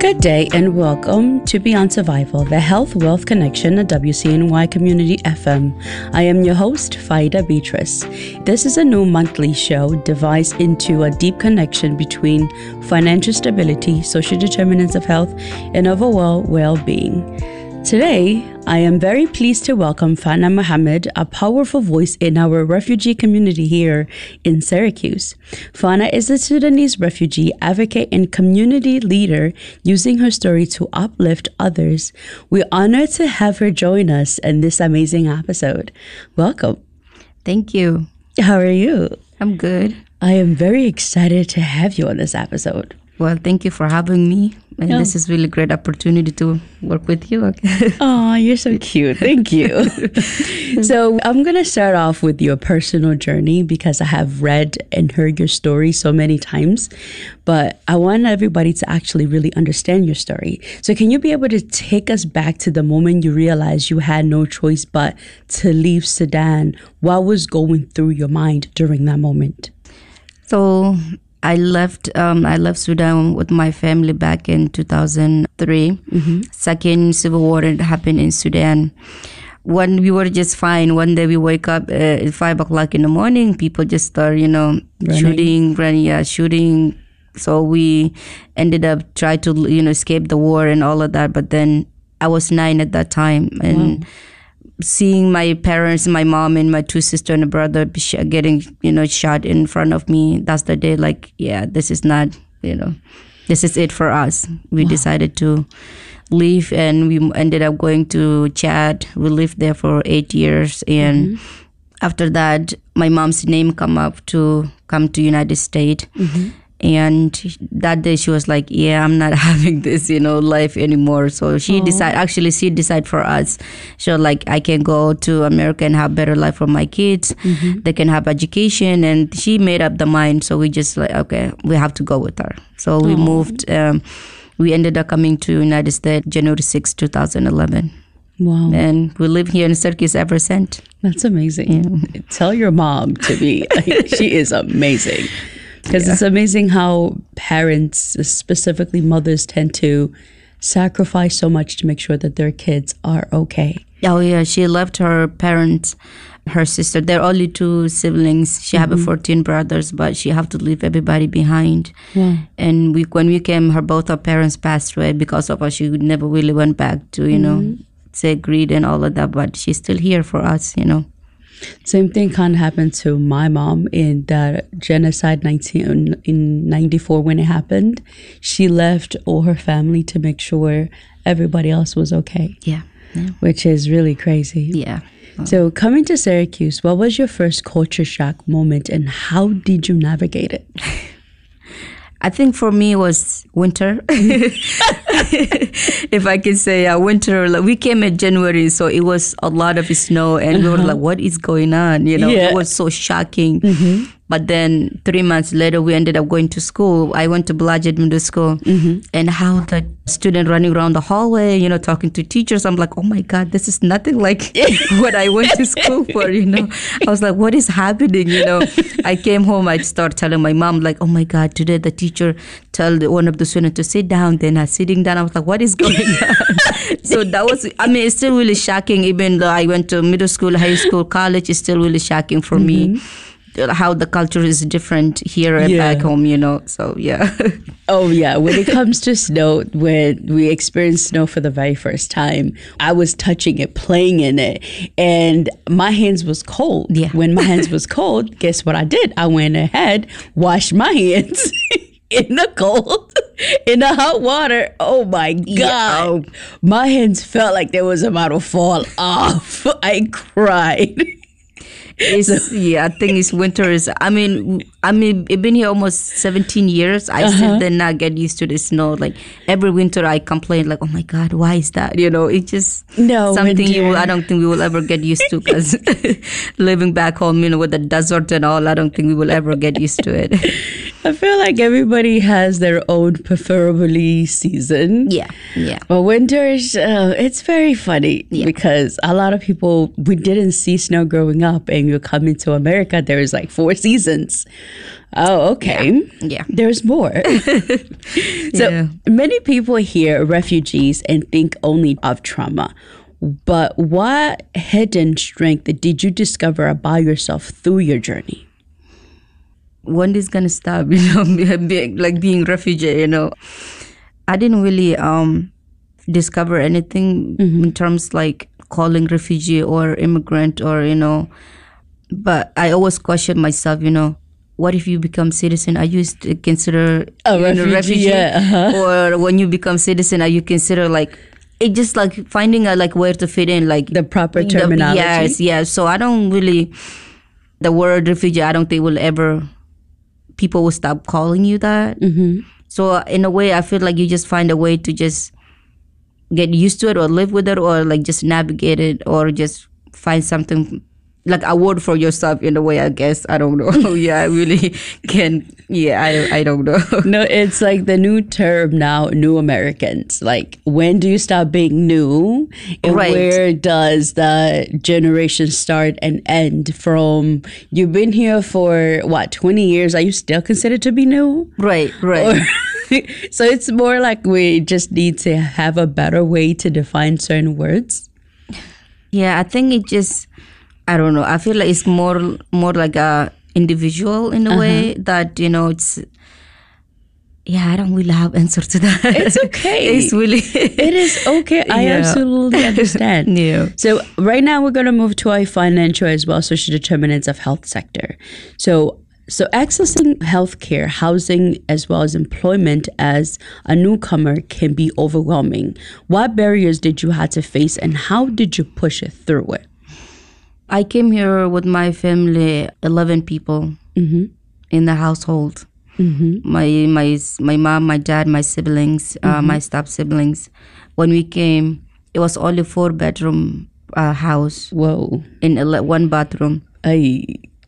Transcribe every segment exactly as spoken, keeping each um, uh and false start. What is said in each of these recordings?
Good day and welcome to Beyond Survival, the Health Wealth Connection at W C N Y Community F M. I am your host, Faida Beatrice. This is a new monthly show devised into a deep connection between financial stability, social determinants of health, and overall well-being. Today, I am very pleased to welcome Fana Mohammed, a powerful voice in our refugee community here in Syracuse. Fana is a Sudanese refugee advocate and community leader using her story to uplift others. We're honored to have her join us in this amazing episode. Welcome. Thank you. How are you? I'm good. I am very excited to have you on this episode. Well, thank you for having me. And yeah. This is really great opportunity to work with you. Oh, you're so cute. Thank you. So I'm going to start off with your personal journey because I have read and heard your story so many times, but I want everybody to actually really understand your story. So can you be able to take us back to the moment you realized you had no choice but to leave Sudan? What was going through your mind during that moment? So I left um, I left Sudan with my family back in two thousand three. Mm-hmm. Second civil war happened in Sudan. When we were just fine, one day we wake up uh, at five o'clock in the morning, people just start, you know, running. shooting, running, yeah, shooting. So we ended up trying to, you know, escape the war and all of that. But then I was nine at that time. And wow. Seeing my parents, my mom and my two sisters and a brother getting, you know, shot in front of me, that's the day like, yeah, this is not, you know, this is it for us. We wow. decided to leave and we ended up going to Chad. We lived there for eight years. And mm-hmm. after that, my mom's name come up to come to United States. Mm-hmm. And that day she was like, yeah, I'm not having this, you know, life anymore. So she Aww. decided, actually she decided for us. She was like, I can go to America and have better life for my kids. Mm-hmm. They can have education. And she made up the mind. So we just like, okay, we have to go with her. So we Aww. moved. Um, we ended up coming to United States January sixth, twenty eleven. Wow. And we live here in Syracuse ever since. That's amazing. Yeah. Tell your mom to be, like, she is amazing. Because yeah. it's amazing how parents, specifically mothers, tend to sacrifice so much to make sure that their kids are okay. Oh, yeah. She left her parents, her sister. There are only two siblings. She mm-hmm. have fourteen brothers, but she have to leave everybody behind. Yeah. And we, when we came, her both her parents passed away because of us. She never really went back to, you mm-hmm. know, say greed and all of that. But she's still here for us, you know. Same thing kind of happened to my mom in the genocide nineteen, in ninety-four when it happened. She left all her family to make sure everybody else was okay. Yeah. yeah. Which is really crazy. Yeah. Oh. So coming to Syracuse, what was your first culture shock moment and how did you navigate it? I think for me it was winter. If I can say uh, winter, like we came in January, so it was a lot of snow and uh-huh. we were like, what is going on? You know, yeah. It was so shocking. Mm-hmm. But then three months later, we ended up going to school. I went to Blodgett Middle School mm-hmm. and how the student running around the hallway, you know, talking to teachers. I'm like, oh my God, this is nothing like what I went to school for, you know. I was like, what is happening, you know. I came home, I started telling my mom, like, oh my God, today the teacher told one of the students to sit down. Then I sitting down, I was like, what is going on? So that was, I mean, it's still really shocking. Even though I went to middle school, high school, college, it's still really shocking for mm-hmm. me. How the culture is different here and yeah. back home, you know. So, yeah. Oh, yeah. When it comes to snow, when we experienced snow for the very first time, I was touching it, playing in it, and my hands was cold. Yeah. When my hands was cold, guess what I did? I went ahead, washed my hands in the cold, in the hot water. Oh, my God. Yeah. Oh. My hands felt like they was about to fall off. I cried. It's, yeah, I think it's winter is, I mean, I mean, I've been here almost seventeen years. I uh-huh. still did not get used to the snow. Like every winter I complain like, oh my God, why is that? You know, it's just no, something you will, I don't think we will ever get used to because living back home, you know, with the desert and all, I don't think we will ever get used to it. I feel like everybody has their own preferably season. Yeah, yeah. But winter is, uh, it's very funny yeah. because a lot of people, we didn't see snow growing up and you come into America, there's like four seasons. Oh, okay. Yeah. yeah. There's more. So yeah. many people hear refugees and think only of trauma. But what hidden strength did you discover about yourself through your journey? When is gonna stop? You know, being, like being refugee. You know, I didn't really um discover anything mm-hmm. in terms like calling refugee or immigrant or you know. But I always question myself. You know, what if you become citizen? Are you consider a refugee? Know, refugee? Yeah, uh-huh. Or when you become citizen, are you consider like? It just like finding a like where to fit in, like the proper terminology. The, yes, yes. So I don't really the word refugee. I don't think will ever people will stop calling you that. Mm-hmm. So in a way, I feel like you just find a way to just get used to it or live with it or like just navigate it or just find something. Like a word for yourself in a way, I guess. I don't know. yeah, I really can. Yeah, I, I don't know. No, it's like the new term now, new Americans. Like, when do you stop being new? And right. where does the generation start and end from? You've been here for, what, twenty years? Are you still considered to be new? Right, right. Or, so it's more like we just need to have a better way to define certain words? Yeah, I think it just... I don't know. I feel like it's more more like a individual in a uh-huh. way that, you know, it's... Yeah, I don't really have answer to that. It's okay. It's really... It is okay. I yeah. absolutely understand. yeah. So right now we're going to move to our financial as well social determinants of health sector. So so accessing healthcare, housing, as well as employment as a newcomer can be overwhelming. What barriers did you have to face and how did you push it through it? I came here with my family, eleven people mm-hmm. in the household. Mm-hmm. My my my mom, my dad, my siblings, mm-hmm. uh, my step siblings. When we came, it was only four bedroom uh, house. Whoa! In ele- one bathroom. Aye.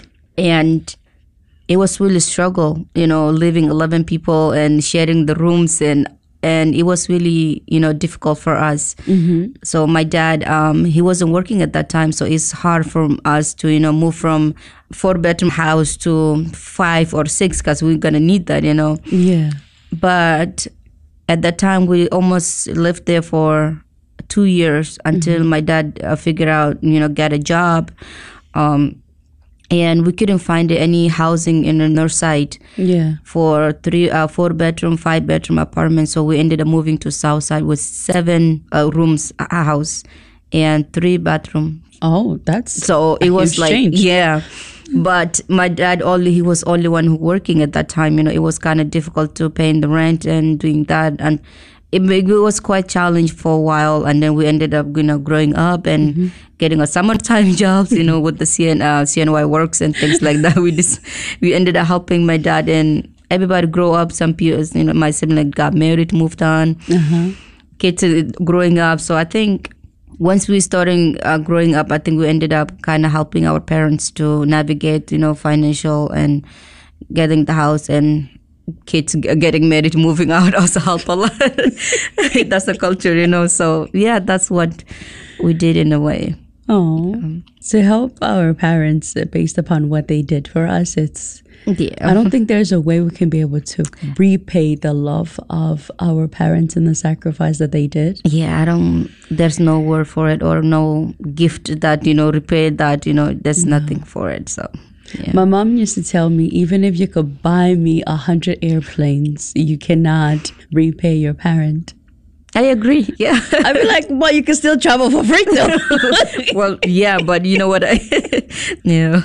And it was really struggle, you know, living eleven people and sharing the rooms and. And it was really, you know, difficult for us. Mm-hmm. So my dad, um, he wasn't working at that time. So it's hard for us to, you know, move from four bedroom house to five or six because we're going to need that, you know. Yeah. But at that time, we almost lived there for two years until mm-hmm. my dad uh, figured out, you know, get a job. Um, And we couldn't find any housing in the north side yeah. for three, uh, four bedroom, five bedroom apartments. So we ended up moving to south side with seven uh, rooms a house and three bathrooms. Oh, that's so it was like change. yeah. But my dad only he was only one who working at that time. You know, it was kind of difficult to pay the rent and doing that and. It, it was quite challenging for a while, and then we ended up, you know, growing up and mm-hmm. getting a summertime jobs, you know, with the C N, uh, C N Y works and things like that. We just we ended up helping my dad and everybody grow up. Some people, you know, my sibling got married, moved on, uh-huh. kids growing up. So I think once we started uh, growing up, I think we ended up kind of helping our parents to navigate, you know, financial and getting the house and. Kids getting married, moving out also help a lot. That's the culture, you know. So yeah, that's what we did in a way. Oh, um, to help our parents based upon what they did for us, it's. Yeah. I don't think there's a way we can be able to repay the love of our parents and the sacrifice that they did. Yeah, I don't. There's no word for it or no gift that you know repay that. You know, there's no. nothing for it. So. Yeah. My mom used to tell me, even if you could buy me a hundred airplanes, you cannot repay your parent. I agree. Yeah. I'd be like, well, you can still travel for free though. Well, yeah, but you know what? I yeah.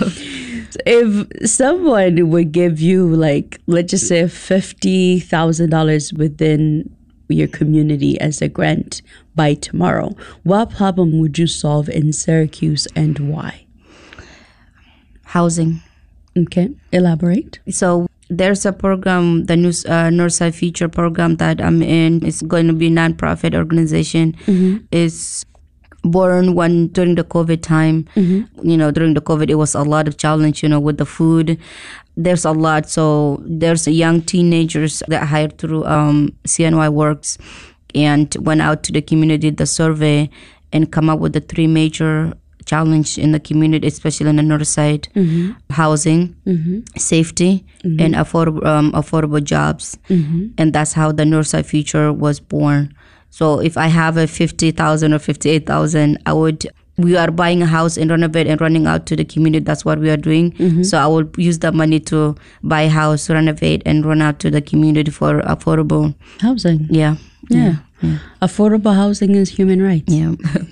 If someone would give you like, let's just say fifty thousand dollars within your community as a grant by tomorrow, what problem would you solve in Syracuse and why? Housing. Okay, elaborate. So there's a program, the New, uh, Northside Future program that I'm in. It's going to be a nonprofit organization. Mm-hmm. It's born when during the COVID time. Mm-hmm. You know, during the COVID, it was a lot of challenge. You know, with the food, there's a lot. So there's young teenagers that hired through um, C N Y Works and went out to the community, the survey, and come up with the three major challenge in the community, especially in the north side. Mm-hmm. Housing, mm-hmm. safety, mm-hmm. and affordable um, affordable jobs. Mm-hmm. And that's how the north side future was born. So if I have a fifty thousand or fifty-eight thousand, I would, we are buying a house and renovate and running out to the community. That's what we are doing. Mm-hmm. So I will use that money to buy a house, renovate, and run out to the community for affordable housing. Yeah. Yeah. yeah. yeah. Affordable housing is human rights. Yeah.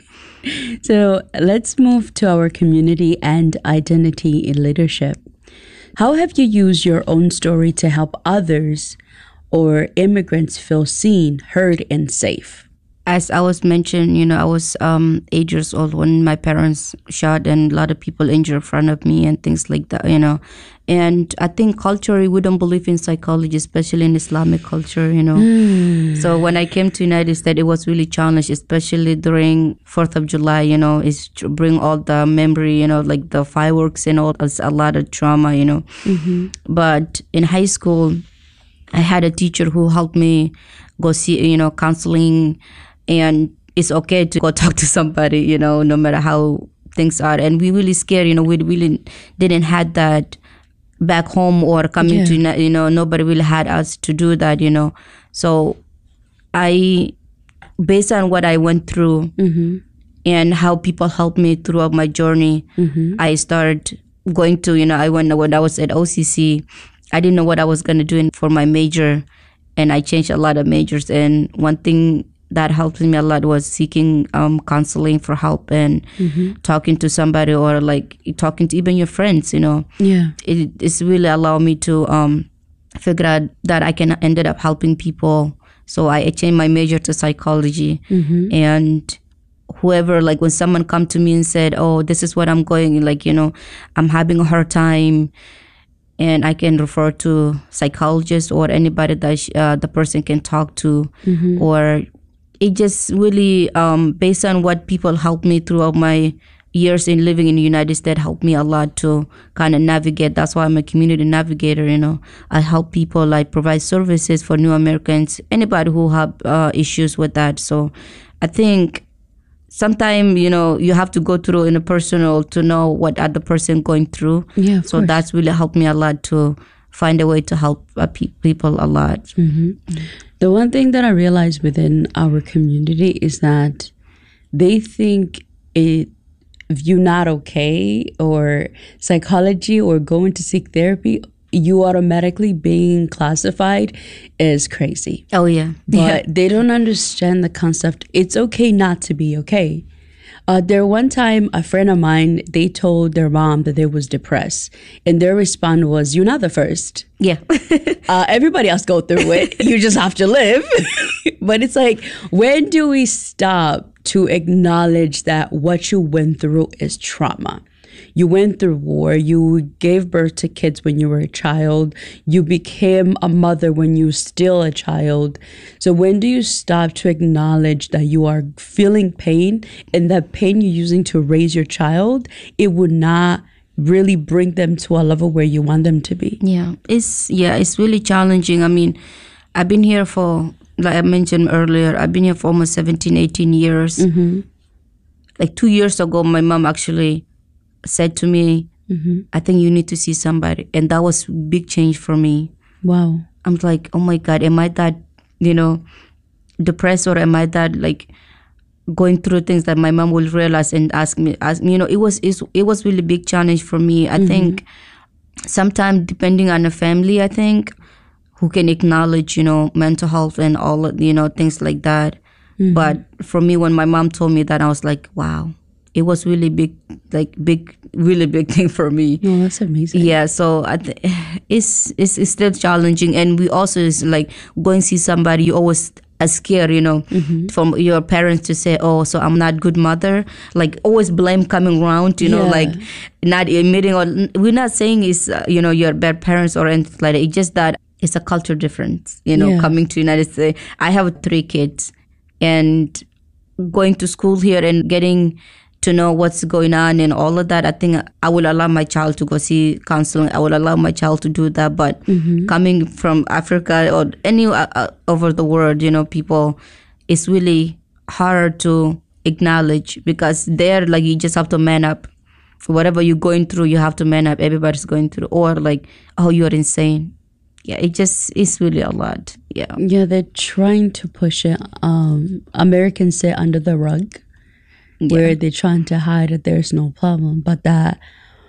So let's move to our community and identity in leadership. How have you used your own story to help others or immigrants feel seen, heard, and safe? As I was mentioned, you know, I was um, eight years old when my parents shot and a lot of people injured in front of me and things like that, you know. And I think culturally, we don't believe in psychology, especially in Islamic culture, you know. Mm. So when I came to United States, it was really challenged, especially during fourth of July, you know, it's to bring all the memory, you know, like the fireworks and all, it's a lot of trauma, you know. Mm-hmm. But in high school, I had a teacher who helped me go see, you know, counseling. And it's okay to go talk to somebody, you know, no matter how things are. And we really scared, you know, we really didn't had that back home or coming yeah. to, you know, nobody really had us to do that, you know. So I, based on what I went through mm-hmm. and how people helped me throughout my journey, mm-hmm. I started going to, you know, I went, when I was at O C C, I didn't know what I was going to do in, for my major. And I changed a lot of majors. And one thing that helped me a lot was seeking um, counseling for help and mm-hmm. talking to somebody or like talking to even your friends, you know. Yeah. It, it's really allowed me to um, figure out that I can ended up helping people. So I changed my major to psychology. Mm-hmm. And whoever, like when someone come to me and said, oh, this is what I'm going, like, you know, I'm having a hard time. And I can refer to psychologists or anybody that uh, the person can talk to mm-hmm. or it just really, um, based on what people helped me throughout my years in living in the United States, helped me a lot to kind of navigate. That's why I'm a community navigator, you know. I help people, I provide services for new Americans, anybody who have uh, issues with that. So I think sometimes, you know, you have to go through in a personal to know what other person going through. Yeah, so course. That's really helped me a lot to find a way to help uh, pe- people a lot. Mm-hmm. The one thing that I realize within our community is that they think it, if you're not okay or psychology or going to seek therapy, you automatically being classified as crazy. Oh, yeah. But yeah. they don't understand the concept. It's okay not to be okay. Uh, there one time, a friend of mine, they told their mom that they was depressed. And their response was, you're not the first. Yeah. uh, everybody else go through it. You just have to live. But it's like, when do we stop to acknowledge that what you went through is trauma? You went through war. You gave birth to kids when you were a child. You became a mother when you were still a child. So when do you stop to acknowledge that you are feeling pain and that pain you're using to raise your child, it would not really bring them to a level where you want them to be? Yeah, it's yeah, it's really challenging. I mean, I've been here for, like I mentioned earlier, I've been here for almost seventeen, eighteen years. Mm-hmm. Like two years ago, my mom actually said to me, mm-hmm. I think you need to see somebody. And that was big change for me. Wow. I'm like, oh my God, am I that, you know, depressed or am I that like going through things that my mom will realize and ask me, ask me, you know, it was, it was really big challenge for me. I mm-hmm. think sometimes depending on the family, I think, who can acknowledge, you know, mental health and all, you know, things like that. Mm-hmm. But for me, when my mom told me that, I was like, wow. It was really big, like big, really big thing for me. Oh, that's amazing. Yeah, so I th- it's, it's it's still challenging, and we also is like going to see somebody. You always are scared, you know, mm-hmm. from your parents to say, "Oh, so I'm not good mother." Like always blame coming around, you know, yeah. like not admitting or we're not saying is uh, you know you're bad parents or anything like that. It's just that it's a culture difference, you know, yeah. coming to United States. I have three kids, and going to school here and getting to know what's going on and all of that, I think I will allow my child to go see counseling. I will allow my child to do that. But mm-hmm. coming from Africa or any uh, over the world, you know, people, it's really hard to acknowledge, because there, like, you just have to man up. Whatever you're going through, you have to man up. Everybody's going through. Or like, oh, you're insane. Yeah, it just is really a lot. Yeah. Yeah, they're trying to push it. Um, Americans say under the rug, yeah. where they're trying to hide that there's no problem. But that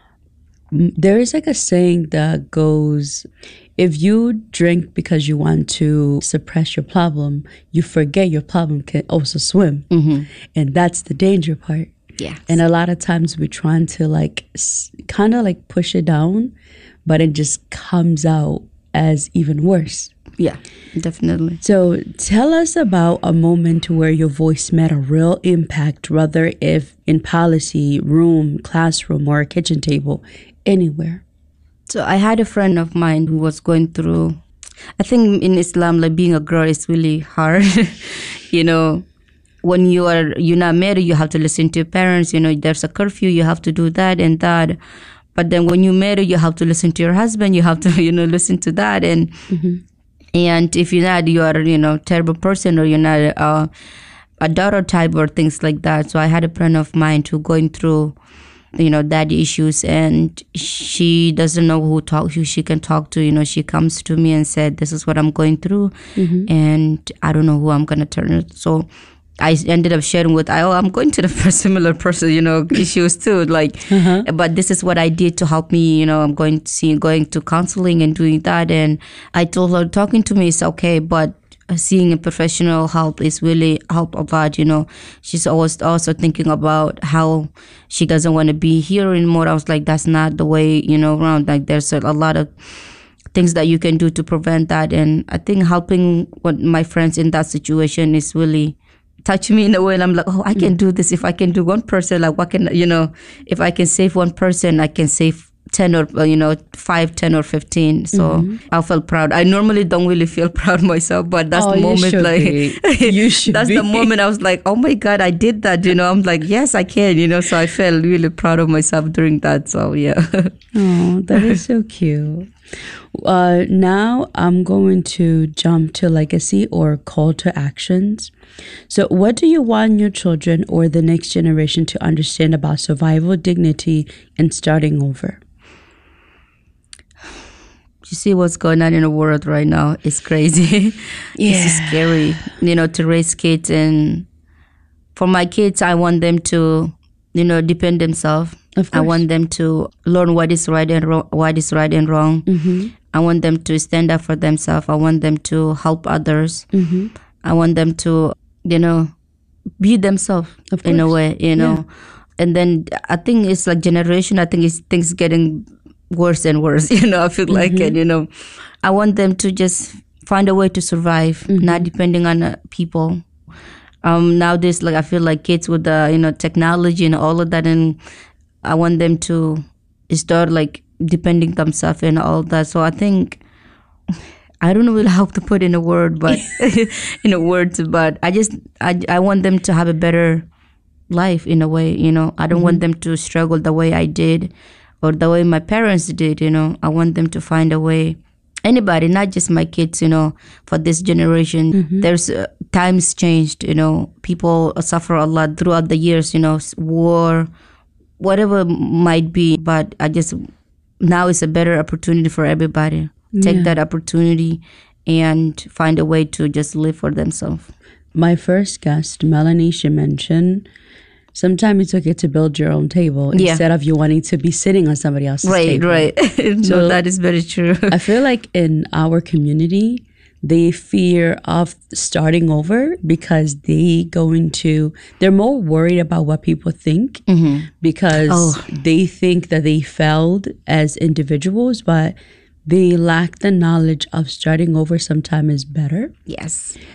there is like a saying that goes, if you drink because you want to suppress your problem, you forget your problem can also swim. Mm-hmm. And that's the danger part. Yeah. And a lot of times we're trying to like s- kind of like push it down, but it just comes out as even worse. Yeah, definitely. So tell us about a moment where your voice made a real impact, whether if in policy, room, classroom, or a kitchen table, anywhere. So I had a friend of mine who was going through, I think in Islam, like being a girl is really hard. You know, when you are, you're not married, you have to listen to your parents. You know, there's a curfew, you have to do that and that. But then when you marry, you have to listen to your husband. You have to, you know, listen to that. And mm-hmm. and if you're not, you are, you know, terrible person, or you're not uh, a daughter type or things like that. So I had a friend of mine who going through, you know, daddy issues, and she doesn't know who talk who she can talk to. You know, she comes to me and said, "This is what I'm going through, mm-hmm. and I don't know who I'm gonna turn it." So I ended up sharing with, oh, I'm going to the similar person, you know, issues too. Like, uh-huh. but this is what I did to help me. You know, I'm going to see, going to counseling and doing that. And I told her, talking to me is okay, but seeing a professional help is really help a lot. You know, she's always also thinking about how she doesn't want to be here anymore. I was like, that's not the way, you know, around. Like, there's a, a lot of things that you can do to prevent that. And I think helping what my friends in that situation is really touch me in a way, and I'm like, oh, I can do this. If I can do one person, like, what can, you know, if I can save one person, I can save ten or, you know, five, ten or fifteen. So mm-hmm. I felt proud. I normally don't really feel proud myself, but that's oh, the moment, you like, you should that's be. the moment I was like, oh my God, I did that. You know, I'm like, yes, I can, you know, so I felt really proud of myself during that. So yeah. Oh, that is so cute. Uh, now I'm going to jump to legacy or call to actions. So what do you want your children or the next generation to understand about survival, dignity, and starting over? You see what's going on in the world right now. It's crazy. Yeah. It's scary, you know, to raise kids. And for my kids, I want them to, you know, depend themselves. I want them to learn what is right and wrong, what is right and wrong. Mm-hmm. I want them to stand up for themselves. I want them to help others. Mm-hmm. I want them to, you know, be themselves in a way, you know. Yeah. And then I think it's like generation, I think it's things getting worse and worse, you know, I feel mm-hmm. like it, you know. I want them to just find a way to survive, mm-hmm. not depending on uh, people. Um, nowadays, like, I feel like kids with the, you know, technology and all of that, and I want them to start like depending themselves and all that. So I think, I don't know really how to put in a word, but in a words, but I just, I, I want them to have a better life in a way, you know. I don't mm-hmm. want them to struggle the way I did or the way my parents did, you know. I want them to find a way. Anybody, not just my kids, you know, for this generation. Mm-hmm. There's uh, times changed, you know. People suffer a lot throughout the years, you know, war, whatever might be, but I just, now it's a better opportunity for everybody. Take yeah. that opportunity and find a way to just live for themselves. My first guest, Melanie, she mentioned sometimes it's okay to build your own table yeah. instead of you wanting to be sitting on somebody else's right, table. Right, right. So no, that is very true. I feel like in our community, they fear of starting over because they going to, they're more worried about what people think mm-hmm. because oh. they think that they failed as individuals, but they lack the knowledge of starting over sometimes is better. Yes.